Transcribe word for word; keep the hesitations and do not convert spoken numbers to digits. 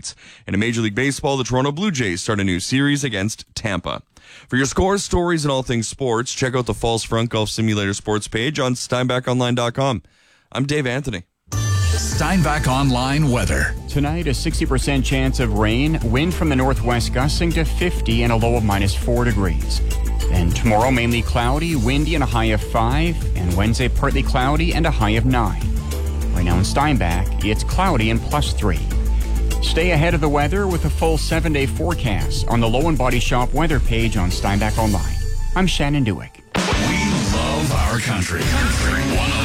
night. And in Major League Baseball, the Toronto Blue Jays start a new series against Tampa. For your scores, stories, and all things sports, check out the Falls Front Golf Simulator sports page on steinbach online dot com. I'm Dave Anthony. Steinbach Online weather. Tonight, a sixty percent chance of rain, wind from the northwest gusting to fifty and a low of minus four degrees. Then tomorrow, mainly cloudy, windy and a high of five, and Wednesday, partly cloudy and a high of nine. Right now in Steinbach, it's cloudy and plus three. Stay ahead of the weather with a full seven-day forecast on the Low and Body Shop weather page on Steinbach Online. I'm Shannon Dewick. We love our country. Country one oh